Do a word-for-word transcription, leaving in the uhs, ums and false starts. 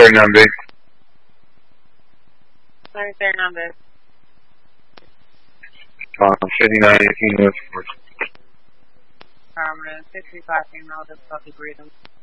thirty nine base. Sorry, third number. Uh, fifty nine eighteen West Force. Affirmative. sixty-five female, difficulty breathing.